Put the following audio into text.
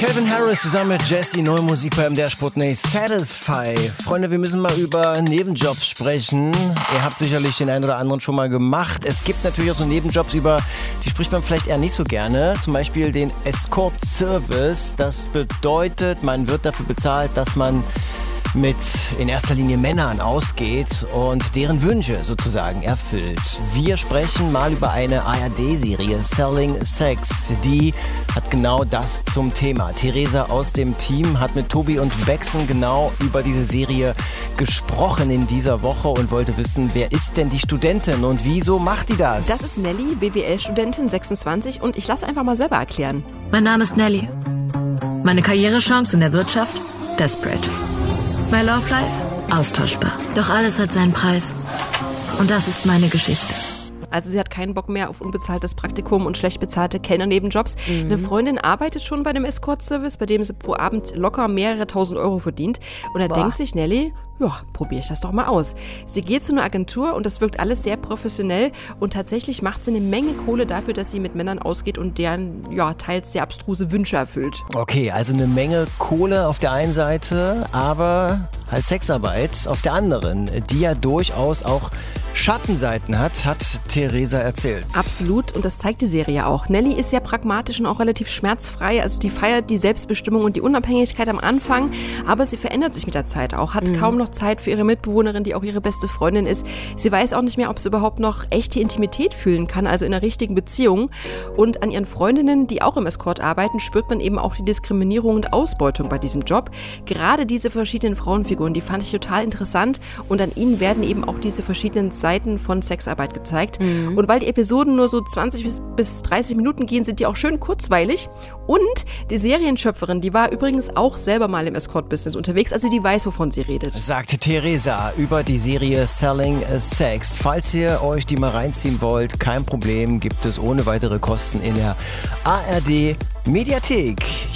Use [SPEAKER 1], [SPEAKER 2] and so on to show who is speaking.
[SPEAKER 1] Calvin Harris zusammen mit Jessie, neue Musik bei MDR Sputnik, Satisfy. Freunde, wir müssen mal über Nebenjobs sprechen. Ihr habt sicherlich den einen oder anderen schon mal gemacht. Es gibt natürlich auch so Nebenjobs, über die spricht man vielleicht eher nicht so gerne. Zum Beispiel den Escort-Service. Das bedeutet, man wird dafür bezahlt, dass man mit in erster Linie Männern ausgeht und deren Wünsche sozusagen erfüllt. Wir sprechen mal über eine ARD-Serie, Selling Sex. Die hat genau das zum Thema. Theresa aus dem Team hat mit Tobi und Bexen genau über diese Serie gesprochen in dieser Woche und wollte wissen, wer ist denn die Studentin und wieso macht die das?
[SPEAKER 2] Das ist Nelly, BWL-Studentin, 26, und ich lasse einfach mal selber erklären.
[SPEAKER 3] Mein Name ist Nelly. Meine Karrierechance in der Wirtschaft? Desperate. My Love Life? Austauschbar. Doch alles hat seinen Preis. Und das ist meine Geschichte.
[SPEAKER 2] Also sie hat keinen Bock mehr auf unbezahltes Praktikum und schlecht bezahlte Kellnernebenjobs. Eine Freundin arbeitet schon bei dem Escort-Service, bei dem sie pro Abend locker mehrere tausend Euro verdient. Und da denkt sich Nelly, ja, probiere ich das doch mal aus. Sie geht zu einer Agentur und das wirkt alles sehr professionell und tatsächlich macht sie eine Menge Kohle dafür, dass sie mit Männern ausgeht und deren, ja, teils sehr abstruse Wünsche erfüllt.
[SPEAKER 1] Okay, also eine Menge Kohle auf der einen Seite, aber halt Sexarbeit auf der anderen, die ja durchaus auch Schattenseiten hat Theresa erzählt.
[SPEAKER 2] Absolut, und das zeigt die Serie auch. Nelly ist sehr pragmatisch und auch relativ schmerzfrei, also die feiert die Selbstbestimmung und die Unabhängigkeit am Anfang, aber sie verändert sich mit der Zeit auch, hat kaum noch Zeit für ihre Mitbewohnerin, die auch ihre beste Freundin ist. Sie weiß auch nicht mehr, ob sie überhaupt noch echte Intimität fühlen kann, also in einer richtigen Beziehung. Und an ihren Freundinnen, die auch im Escort arbeiten, spürt man eben auch die Diskriminierung und Ausbeutung bei diesem Job. Gerade diese verschiedenen Frauenfiguren, die fand ich total interessant und an ihnen werden eben auch diese verschiedenen Seiten von Sexarbeit gezeigt. Und weil die Episoden nur so 20 bis 30 Minuten gehen, sind die auch schön kurzweilig. Und die Serienschöpferin, die war übrigens auch selber mal im Escort-Business unterwegs, also die weiß, wovon sie redet.
[SPEAKER 1] Sagte Theresa über die Serie Selling Sex. Falls ihr euch die mal reinziehen wollt, kein Problem, gibt es ohne weitere Kosten in der ARD Mediathek.